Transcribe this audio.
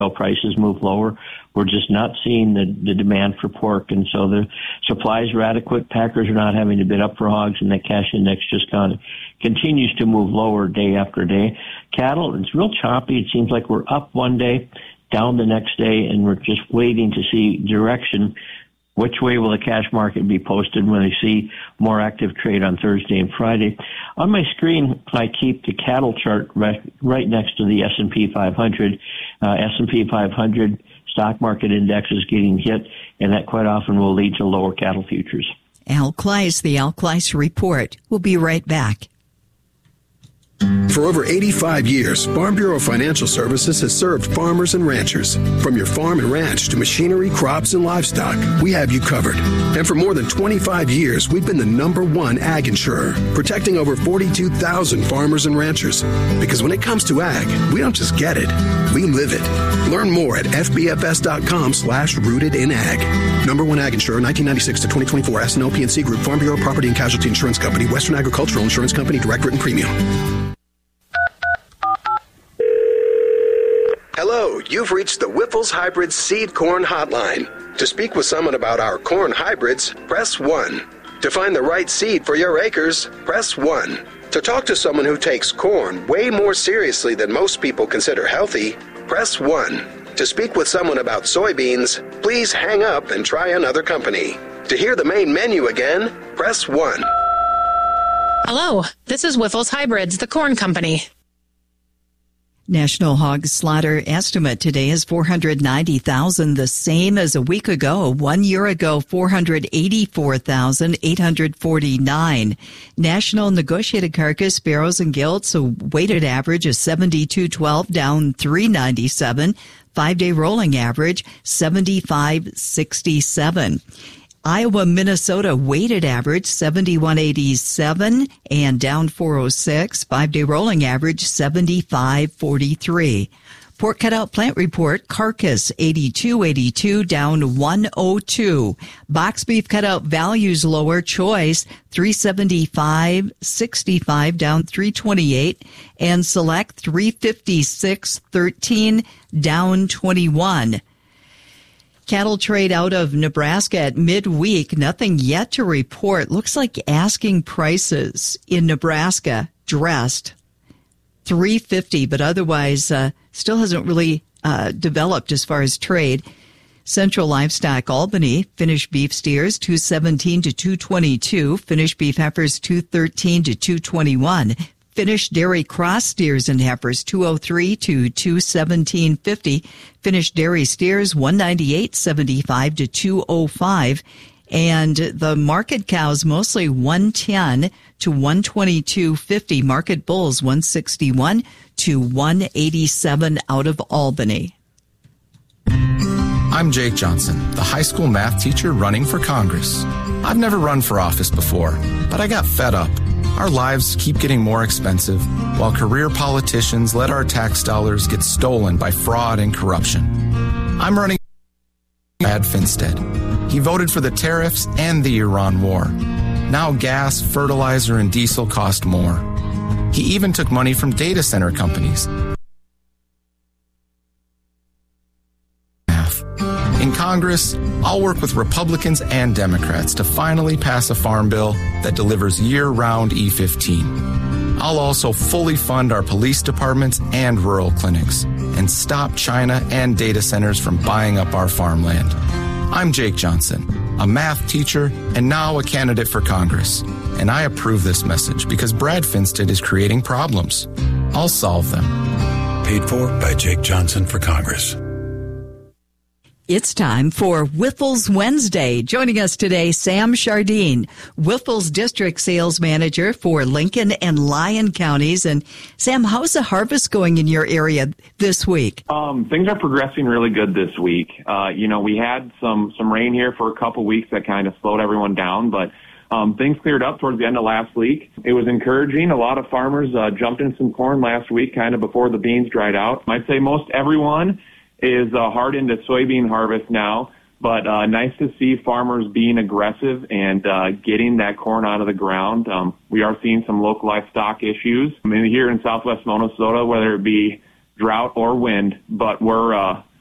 prices move lower. We're just not seeing the demand for pork, and so the supplies are adequate. Packers are not having to bid up for hogs, and that cash index just kind of continues to move lower day after day. Cattle, it's real choppy. It seems like we're up one day, down the next day, and we're just waiting to see direction. Which way will the cash market be posted when they see more active trade on Thursday and Friday? On my screen, I keep the cattle chart right next to the S&P 500. S&P 500 stock market index is getting hit, and that quite often will lead to lower cattle futures. Al Kleiss, the Al Kleiss Report. We'll be right back. For over 85 years, Farm Bureau Financial Services has served farmers and ranchers. From your farm and ranch to machinery, crops, and livestock, we have you covered. And for more than 25 years, we've been the #1 ag insurer, protecting over 42,000 farmers and ranchers. Because when it comes to ag, we don't just get it, we live it. Learn more at fbfs.com/rooted in ag. #1 ag insurer, 1996 to 2024, S&O P&C Group, Farm Bureau Property and Casualty Insurance Company, Western Agricultural Insurance Company, direct written premium. Hello, you've reached the Wyffels Hybrids Seed Corn Hotline. To speak with someone about our corn hybrids, press 1. To find the right seed for your acres, press 1. To talk to someone who takes corn way more seriously than most people consider healthy, press 1. To speak with someone about soybeans, please hang up and try another company. To hear the main menu again, press 1. Hello, this is Wyffels Hybrids, the corn company. National hog slaughter estimate today is 490,000, the same as a week ago. 1 year ago, 484,849. National negotiated carcass, barrows and gilts, a weighted average of 72.12, down 397. 5-day rolling average, 75.67. Iowa, Minnesota, weighted average, 71.87 and down 406. 5-day rolling average, 75.43. Pork cutout plant report, carcass, 82.82, down 102. Box beef cutout values lower, choice, 375.65, down 328. And select, 356.13, down 21. Cattle trade out of Nebraska at midweek. Nothing yet to report. Looks like asking prices in Nebraska dressed $350, but otherwise still hasn't really developed as far as trade. Central Livestock Albany, finished beef steers $217 to $222, finished beef heifers $213 to $221. Finished dairy cross steers and heifers $203 to $217.50. Finished dairy steers $198.75 to $205. And the market cows mostly $110 to $122.50. Market bulls $161 to $187 out of Albany. I'm Jake Johnson, the high school math teacher running for Congress. I've never run for office before, but I got fed up. Our lives keep getting more expensive, while career politicians let our tax dollars get stolen by fraud and corruption. I'm running Brad Finstead. He voted for the tariffs and the Iran war. Now gas, fertilizer, and diesel cost more. He even took money from data center companies. In Congress, I'll work with Republicans and Democrats to finally pass a farm bill that delivers year-round E15. I'll also fully fund our police departments and rural clinics and stop China and data centers from buying up our farmland. I'm Jake Johnson, a math teacher and now a candidate for Congress. And I approve this message because Brad Finstead is creating problems. I'll solve them. Paid for by Jake Johnson for Congress. It's time for Wyffels Wednesday. Joining us today, Sam Chardine, Wyffels District Sales Manager for Lincoln and Lyon counties. And Sam, how's the harvest going in your area this week? Things are progressing really good this week. We had some rain here for a couple weeks that kind of slowed everyone down, but things cleared up towards the end of last week. It was encouraging. A lot of farmers jumped in some corn last week, kind of before the beans dried out. I'd say most everyone is hard into soybean harvest now, but nice to see farmers being aggressive and getting that corn out of the ground. We are seeing some local livestock issues. Here in southwest Minnesota, whether it be drought or wind, but we're